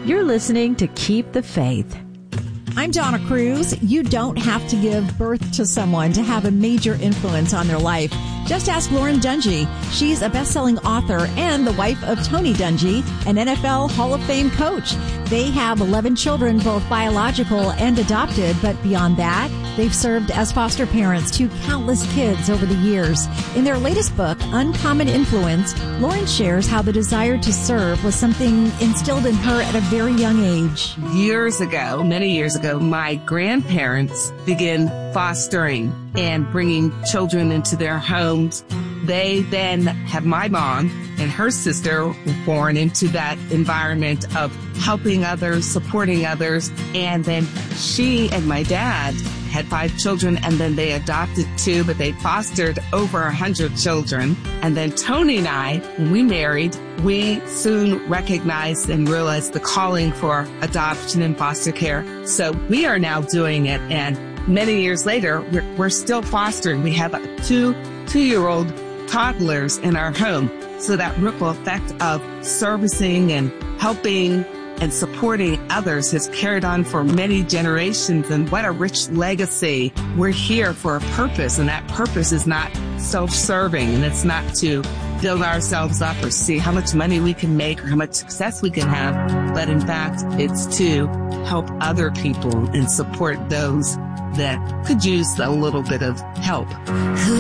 You're listening to Keep the Faith. I'm Donna Cruz. You don't have to give birth to someone to have a major influence on their life. Just ask Lauren Dungy. She's a best-selling author and the wife of Tony Dungy, an NFL Hall of Fame coach. They have 11 children, both biological and adopted, but beyond that, they've served as foster parents to countless kids over the years. In their latest book, Uncommon Influence, Lauren shares how the desire to serve was something instilled in her at a very young age. Many years ago, my grandparents began fostering and bringing children into their homes. They then had my mom and her sister were born into that environment of helping others, supporting others. And then she and my dad had 5 children, and then they adopted 2, but they fostered over 100 children. And then Tony and I, when we married, we soon recognized and realized the calling for adoption and foster care. So we are now doing it, and many years later, we're still fostering. We have 2-year-old toddlers in our home. So that ripple effect of servicing and helping and supporting others has carried on for many generations. And what a rich legacy. We're here for a purpose, and that purpose is not self-serving, and it's not to build ourselves up or see how much money we can make or how much success we can have, but in fact, it's to help other people and support those that could use a little bit of help.